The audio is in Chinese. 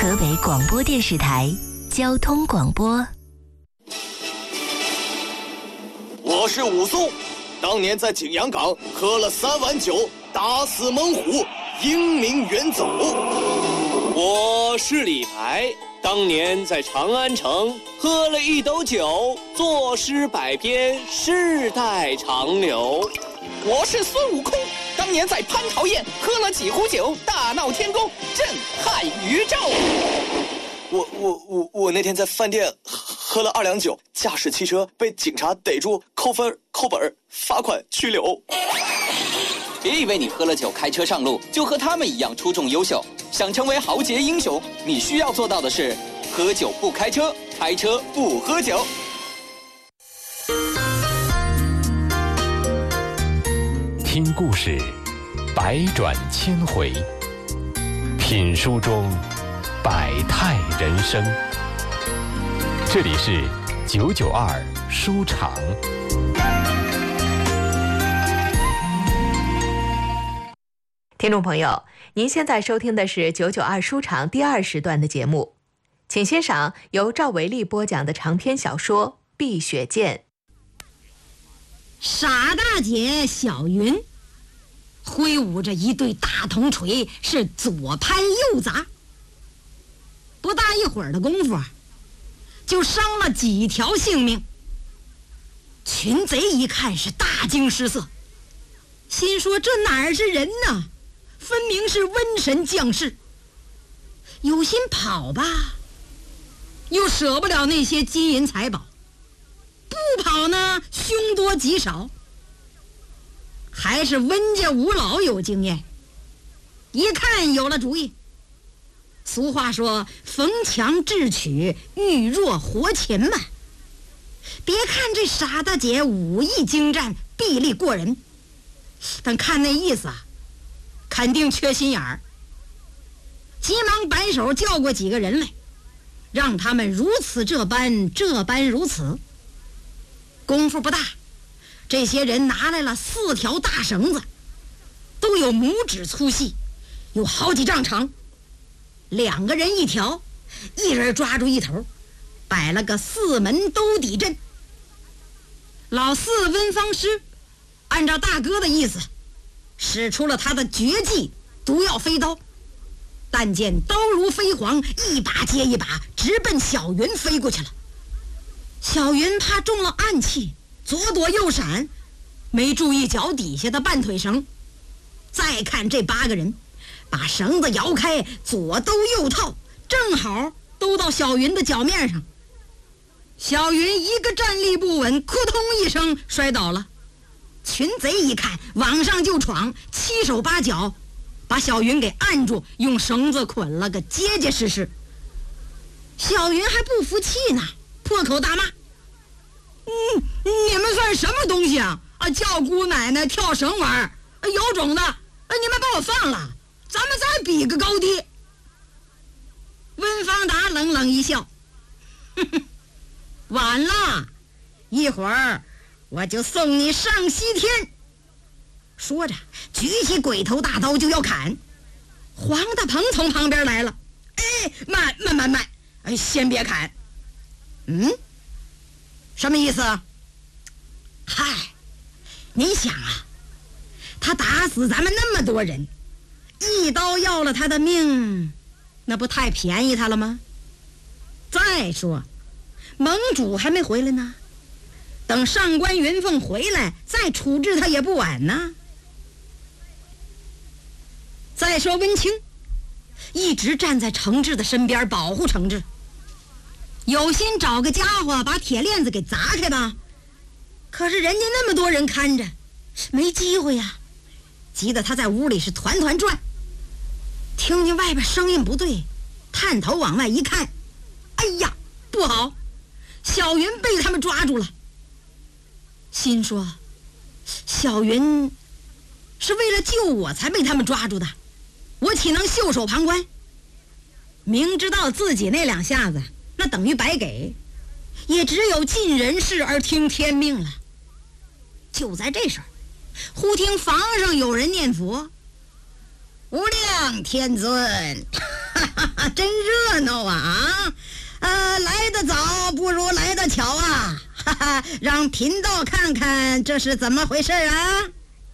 河北广播电视台交通广播。 我是武松，当年在景阳冈喝了3碗酒，打死猛虎，英名远走。 我是李白，当年在长安城喝了1斗酒，作诗百篇，世代长流。 我是孙悟空，当年在蟠桃宴喝了几壶酒，大闹天宫，震撼宇宙。 我那天在饭店喝了2两酒，驾驶汽车被警察逮住，扣分、扣本、罚款、拘留。 别以为你喝了酒开车上路就和他们一样出众优秀，想成为豪杰英雄，你需要做到的是喝酒不开车，开车不喝酒。 听故事，百转千回；品书中，百态人生。这里是992书场。 听众朋友，您现在收听的是992书场第2时段的节目，请欣赏由赵维利播讲的长篇小说《碧血剑》。 傻大姐小云挥舞着一对大铜锤，是左拍右砸，不大一会儿的功夫就伤了几条性命。群贼一看是大惊失色，心说这哪是人呢，分明是瘟神降世。有心跑吧，又舍不了那些金银财宝，不跑呢，凶多吉少。还是温家五老有经验，一看有了主意。俗话说逢强智取，遇弱活擒嘛。别看这傻大姐武艺精湛，臂力过人，但看那意思肯定缺心眼儿。急忙摆手叫过几个人来，让他们如此这般，这般如此。功夫不大，这些人拿来了4条大绳子，都有拇指粗细，有好几丈长，2个人1条，一人抓住一头，摆了个4门兜底阵。老四温方师按照大哥的意思，使出了他的绝技毒药飞刀，但见刀如飞蝗，一把接一把，直奔小云飞过去了。小云怕中了暗器，左躲右闪，没注意脚底下的半腿绳。再看这8个人把绳子摇开，左兜右套，正好兜到小云的脚面上。小云一个站立不稳，扑通一声摔倒了。群贼一看往上就闯，7手8脚把小云给按住，用绳子捆了个结结实实。小云还不服气呢，破口大骂：你们算什么东西啊？叫姑奶奶跳绳玩，有种的你们把我放了，咱们再比个高低。温方达冷冷一笑：哼哼，晚了，一会儿我就送你上西天。说着举起鬼头大刀就要砍。黄大鹏从旁边来了：慢，先别砍。什么意思啊？嗨，你想他打死咱们那么多人，一刀要了他的命，那不太便宜他了吗？再说盟主还没回来呢，等上官云凤回来再处置他也不晚呢。再说温清一直站在程志的身边保护程志，有心找个家伙把铁链子给砸开吧，可是人家那么多人看着，没机会呀。急得他在屋里是团团转，听见外边声音不对，探头往外一看，哎呀，不好，小云被他们抓住了。心说小云是为了救我才被他们抓住的，我岂能袖手旁观？明知道自己那2下子那等于白给，也只有尽人事而听天命了。就在这时候，忽听房上有人念佛：无量天尊， 真热闹啊！来得早不如来得巧啊！哈哈，让贫道看看这是怎么回事啊！